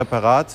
Präparat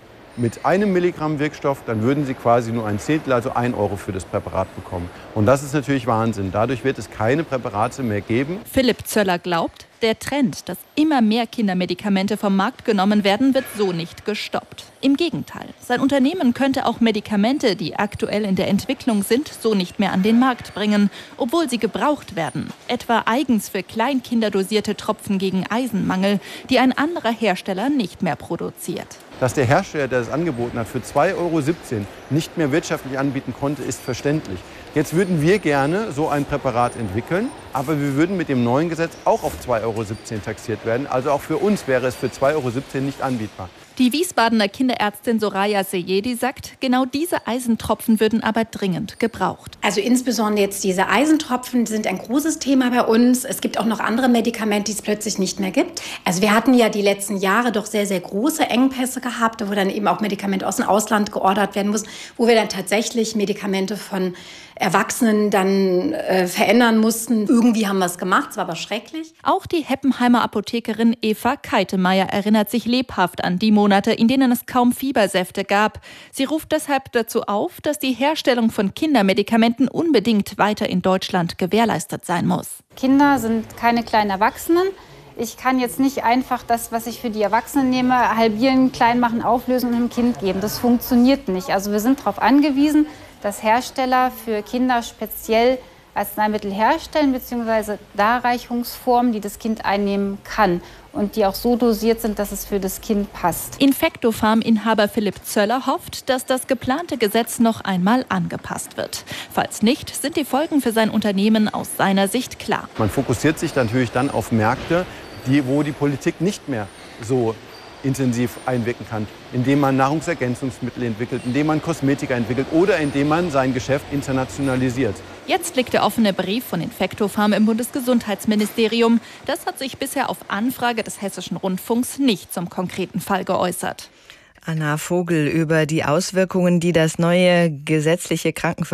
mit 1 Milligramm Wirkstoff, dann würden Sie quasi nur 1/10, also 1 Euro für das Präparat bekommen. Und das ist natürlich Wahnsinn. Dadurch wird es keine Präparate mehr geben. Philipp Zöller glaubt, der Trend, dass immer mehr Kindermedikamente vom Markt genommen werden, wird so nicht gestoppt. Im Gegenteil, sein Unternehmen könnte auch Medikamente, die aktuell in der Entwicklung sind, so nicht mehr an den Markt bringen, obwohl sie gebraucht werden. Etwa eigens für Kleinkinder dosierte Tropfen gegen Eisenmangel, die ein anderer Hersteller nicht mehr produziert. Dass der Hersteller, der das angeboten hat, für 2,17 Euro nicht mehr wirtschaftlich anbieten konnte, ist verständlich. Jetzt würden wir gerne so ein Präparat entwickeln, aber wir würden mit dem neuen Gesetz auch auf 2,17 Euro taxiert werden. Also auch für uns wäre es für 2,17 Euro nicht anbietbar. Die Wiesbadener Kinderärztin Soraya Seyedi sagt, genau diese Eisentropfen würden aber dringend gebraucht. Also insbesondere jetzt diese Eisentropfen sind ein großes Thema bei uns. Es gibt auch noch andere Medikamente, die es plötzlich nicht mehr gibt. Also wir hatten ja die letzten Jahre doch sehr, sehr große Engpässe gehabt, wo dann eben auch Medikamente aus dem Ausland geordert werden mussten, wo wir dann tatsächlich Medikamente von Erwachsenen dann verändern mussten. Irgendwie haben wir es gemacht, es war aber schrecklich. Auch die Heppenheimer Apothekerin Eva Keitemeier erinnert sich lebhaft an die Monate, in denen es kaum Fiebersäfte gab. Sie ruft deshalb dazu auf, dass die Herstellung von Kindermedikamenten unbedingt weiter in Deutschland gewährleistet sein muss. Kinder sind keine kleinen Erwachsenen. Ich kann jetzt nicht einfach das, was ich für die Erwachsenen nehme, halbieren, klein machen, auflösen und einem Kind geben. Das funktioniert nicht. Also wir sind darauf angewiesen, dass Hersteller für Kinder speziell Arzneimittel herstellen, bzw. Darreichungsformen, die das Kind einnehmen kann und die auch so dosiert sind, dass es für das Kind passt. Infectofarm-Inhaber Philipp Zöller hofft, dass das geplante Gesetz noch einmal angepasst wird. Falls nicht, sind die Folgen für sein Unternehmen aus seiner Sicht klar. Man fokussiert sich natürlich dann auf Märkte, wo die Politik nicht mehr so intensiv einwirken kann, indem man Nahrungsergänzungsmittel entwickelt, indem man Kosmetika entwickelt oder indem man sein Geschäft internationalisiert. Jetzt liegt der offene Brief von Infectofarm im Bundesgesundheitsministerium. Das hat sich bisher auf Anfrage des Hessischen Rundfunks nicht zum konkreten Fall geäußert. Anna Vogel über die Auswirkungen, die das neue gesetzliche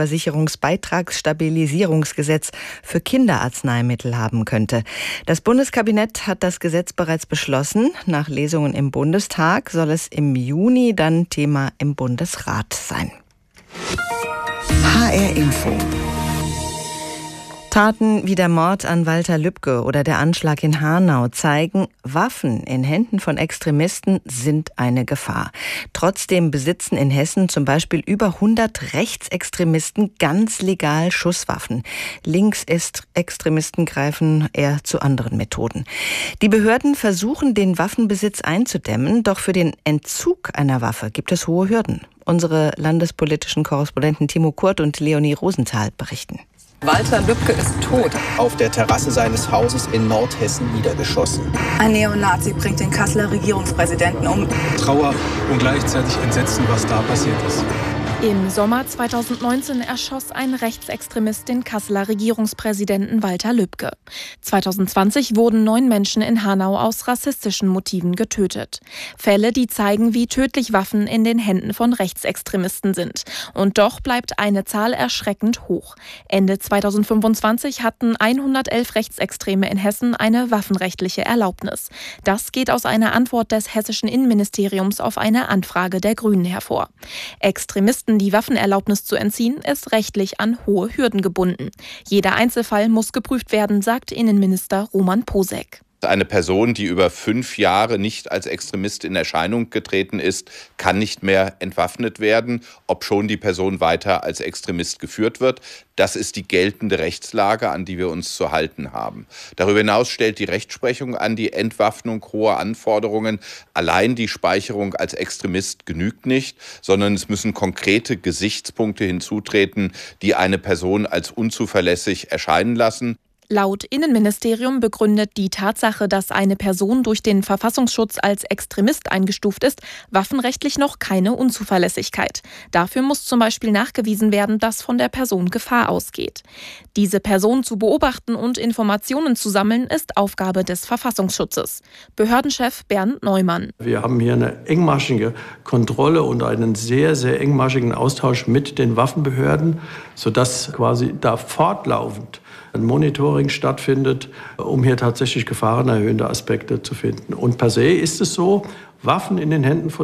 Krankenversicherungsbeitragsstabilisierungsgesetz für Kinderarzneimittel haben könnte. Das Bundeskabinett hat das Gesetz bereits beschlossen. Nach Lesungen im Bundestag soll es im Juni dann Thema im Bundesrat sein. HR Info. Taten wie der Mord an Walter Lübcke oder der Anschlag in Hanau zeigen, Waffen in Händen von Extremisten sind eine Gefahr. Trotzdem besitzen in Hessen zum Beispiel über 100 Rechtsextremisten ganz legal Schusswaffen. Linksextremisten greifen eher zu anderen Methoden. Die Behörden versuchen, den Waffenbesitz einzudämmen, doch für den Entzug einer Waffe gibt es hohe Hürden. Unsere landespolitischen Korrespondenten Timo Kurt und Leonie Rosenthal berichten. Walter Lübcke ist tot. Auf der Terrasse seines Hauses in Nordhessen niedergeschossen. Ein Neonazi bringt den Kasseler Regierungspräsidenten um. Trauer und gleichzeitig Entsetzen, was da passiert ist. Im Sommer 2019 erschoss ein Rechtsextremist den Kasseler Regierungspräsidenten Walter Lübcke. 2020 wurden 9 Menschen in Hanau aus rassistischen Motiven getötet. Fälle, die zeigen, wie tödlich Waffen in den Händen von Rechtsextremisten sind. Und doch bleibt eine Zahl erschreckend hoch. Ende 2025 hatten 111 Rechtsextreme in Hessen eine waffenrechtliche Erlaubnis. Das geht aus einer Antwort des hessischen Innenministeriums auf eine Anfrage der Grünen hervor. Extremisten die Waffenerlaubnis zu entziehen, ist rechtlich an hohe Hürden gebunden. Jeder Einzelfall muss geprüft werden, sagt Innenminister Roman Posek. Eine Person, die über 5 Jahre nicht als Extremist in Erscheinung getreten ist, kann nicht mehr entwaffnet werden, obschon die Person weiter als Extremist geführt wird. Das ist die geltende Rechtslage, an die wir uns zu halten haben. Darüber hinaus stellt die Rechtsprechung an die Entwaffnung hohe Anforderungen. Allein die Speicherung als Extremist genügt nicht, sondern es müssen konkrete Gesichtspunkte hinzutreten, die eine Person als unzuverlässig erscheinen lassen. Laut Innenministerium begründet die Tatsache, dass eine Person durch den Verfassungsschutz als Extremist eingestuft ist, waffenrechtlich noch keine Unzuverlässigkeit. Dafür muss zum Beispiel nachgewiesen werden, dass von der Person Gefahr ausgeht. Diese Person zu beobachten und Informationen zu sammeln, ist Aufgabe des Verfassungsschutzes. Behördenchef Bernd Neumann. Wir haben hier eine engmaschige Kontrolle und einen sehr, sehr engmaschigen Austausch mit den Waffenbehörden, sodass quasi da fortlaufend ein Monitoring stattfindet, um hier tatsächlich gefahrenerhöhende Aspekte zu finden. Und per se ist es so, Waffen in den Händen von